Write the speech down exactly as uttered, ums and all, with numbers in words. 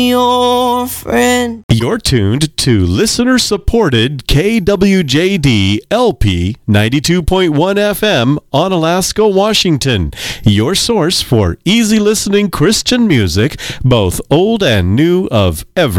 your friend. You're tuned to listener-supported K W J D L P ninety-two point one F M on Alaska, Washington. Your source for easy listening Christian music, both old and new of every